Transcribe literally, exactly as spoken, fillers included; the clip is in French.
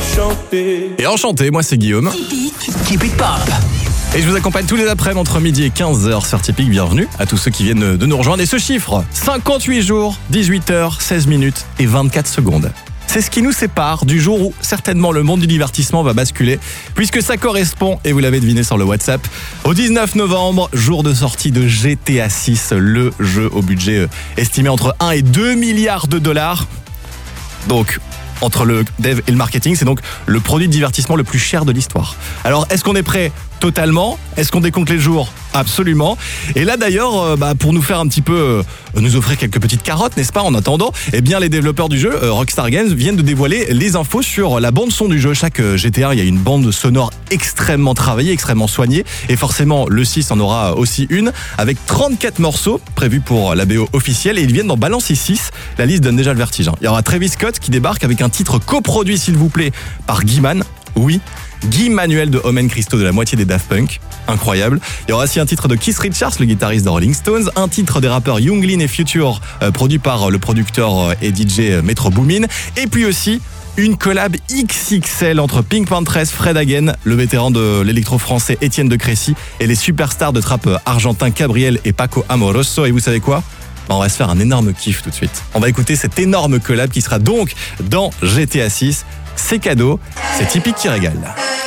Enchanté. Et enchanté, moi c'est Guillaume. Keep it pop. Et je vous accompagne tous les après-midi entre midi et quinze heures sur Typique. Bienvenue à tous ceux qui viennent de nous rejoindre. Et ce chiffre, cinquante-huit jours, dix-huit heures, seize minutes et vingt-quatre secondes. C'est ce qui nous sépare du jour où certainement le monde du divertissement va basculer, puisque ça correspond, et vous l'avez deviné sur le WhatsApp, au dix-neuf novembre, jour de sortie de G T A six, le jeu au budget estimé entre un et deux milliards de dollars. Donc, entre le dev et le marketing, c'est donc le produit de divertissement le plus cher de l'histoire. Alors, est-ce qu'on est prêt totalement? Est-ce qu'on décompte les jours? Absolument. Et là d'ailleurs, euh, bah, pour nous faire un petit peu, euh, nous offrir quelques petites carottes, n'est-ce pas, en attendant, eh bien les développeurs du jeu, euh, Rockstar Games, viennent de dévoiler les infos sur la bande son du jeu. Chaque euh, G T A, il y a une bande sonore extrêmement travaillée, extrêmement soignée, et forcément le six en aura aussi une, avec trente-quatre morceaux prévus pour la B O officielle, et ils viennent d'en balancer six. La liste donne déjà le vertige. Il y aura Travis Scott qui débarque avec un titre coproduit, s'il vous plaît, par Guy Man. Oui, Guy Manuel de Omen Christo de la moitié des Daft Punk. Incroyable. Il y aura aussi un titre de Keith Richards, le guitariste de Rolling Stones, un titre des rappeurs Younglin et Future, euh, produit par le producteur et D J Metro Boomin, et puis aussi une collab X X L entre Pink Panthers, Fred Again, le vétéran de l'électro-français Étienne de Crécy, et les superstars de trap argentin Gabriel et Paco Amoroso. Et vous savez quoi ? On va se faire un énorme kiff tout de suite. On va écouter cette énorme collab qui sera donc dans G T A six. C'est cadeau, c'est Typique qui régale.